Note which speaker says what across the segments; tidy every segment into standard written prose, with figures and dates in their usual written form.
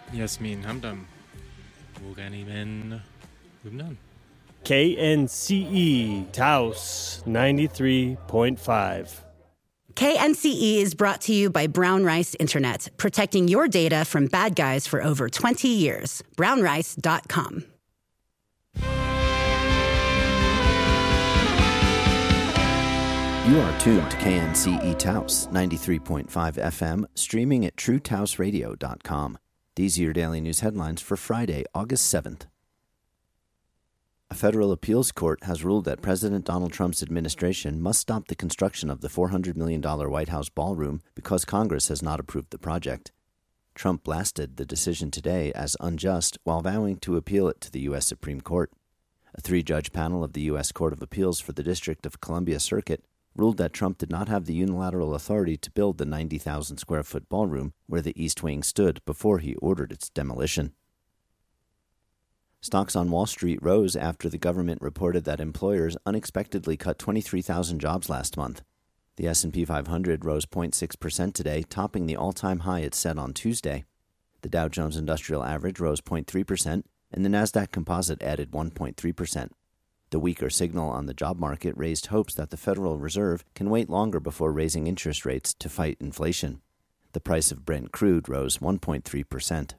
Speaker 1: Yasmin Hamdam. Wuganimen Lumnan.
Speaker 2: KNCE Taos 93.5.
Speaker 3: KNCE is brought to you by Brown Rice Internet, protecting your data from bad guys for over 20 years. brownrice.com.
Speaker 4: You are tuned to KNCE Taos 93.5 FM, streaming at truetaosradio.com. These are your daily news headlines for Friday, August 7th. A federal appeals court has ruled that President Donald Trump's administration must stop the construction of the $400 million White House ballroom because Congress has not approved the project. Trump blasted the decision today as unjust while vowing to appeal it to the U.S. Supreme Court. A three-judge panel of the U.S. Court of Appeals for the District of Columbia Circuit ruled that Trump did not have the unilateral authority to build the 90,000-square-foot ballroom where the East Wing stood before he ordered its demolition. Stocks on Wall Street rose after the government reported that employers unexpectedly cut 23,000 jobs last month. The S&P 500 rose 0.6% today, topping the all-time high it set on Tuesday. The Dow Jones Industrial Average rose 0.3%, and the Nasdaq Composite added 1.3%. The weaker signal on the job market raised hopes that the Federal Reserve can wait longer before raising interest rates to fight inflation. The price of Brent crude rose 1.3%.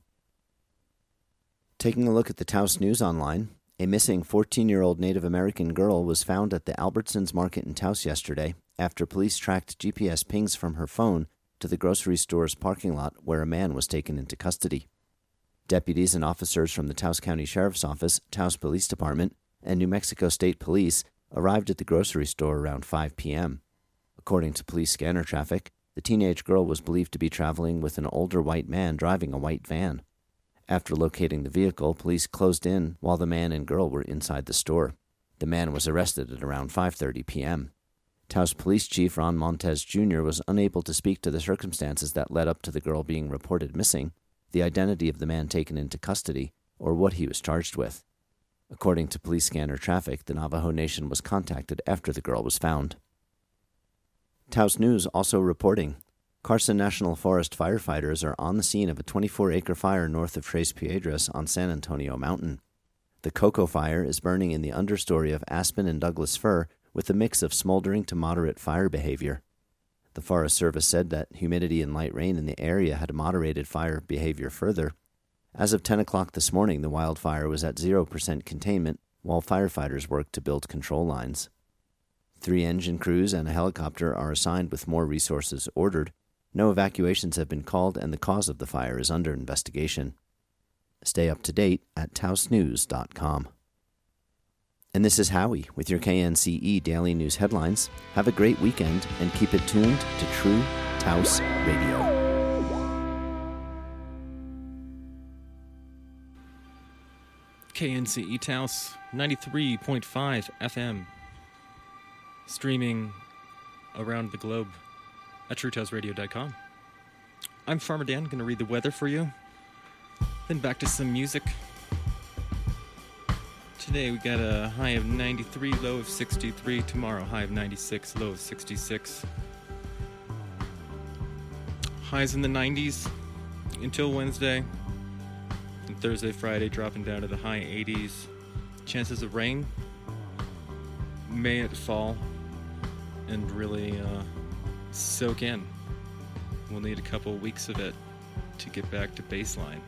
Speaker 4: Taking a look at the Taos News Online, a missing 14-year-old Native American girl was found at the Albertsons Market in Taos yesterday after police tracked GPS pings from her phone to the grocery store's parking lot where a man was taken into custody. Deputies and officers from the Taos County Sheriff's Office, Taos Police Department, and New Mexico State Police arrived at the grocery store around 5 p.m. According to police scanner traffic, the teenage girl was believed to be traveling with an older white man driving a white van. After locating the vehicle, police closed in while the man and girl were inside the store. The man was arrested at around 5:30 p.m. Taos Police Chief Ron Montez Jr. was unable to speak to the circumstances that led up to the girl being reported missing, the identity of the man taken into custody, or what he was charged with. According to police scanner traffic, the Navajo Nation was contacted after the girl was found. Taos News also reporting, Carson National Forest firefighters are on the scene of a 24-acre fire north of Tres Piedras on San Antonio Mountain. The cocoa fire is burning in the understory of aspen and Douglas fir with a mix of smoldering to moderate fire behavior. The Forest Service said that humidity and light rain in the area had moderated fire behavior further. As of 10 o'clock this morning, the wildfire was at 0% containment while firefighters worked to build control lines. 3 engine crews and a helicopter are assigned with more resources ordered. No evacuations have been called, and the cause of the fire is under investigation. Stay up to date at taosnews.com. And this is Howie with your KNCE Daily News headlines. Have a great weekend and keep it tuned to True Taos Radio.
Speaker 1: KNCE Taos 93.5 FM. Streaming around the globe at truetaosradio.com. I'm Farmer Dan, going to read the weather for you. Then back to some music. Today we got a high of 93, low of 63. Tomorrow, high of 96, low of 66. Highs in the 90s until Wednesday. And Thursday, Friday, dropping down to the high 80s. Chances of rain. May it fall and really soak in. We'll need a couple weeks of it to get back to baseline.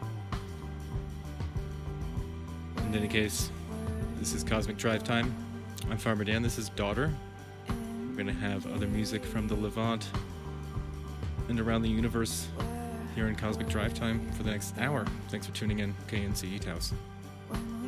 Speaker 1: In any case, this is Cosmic Drive Time. I'm Farmer Dan. This is Daughter. We're going to have other music from the Levant and around the universe here in Cosmic Drive Time for the next hour. Thanks for tuning in, KNCE Taos.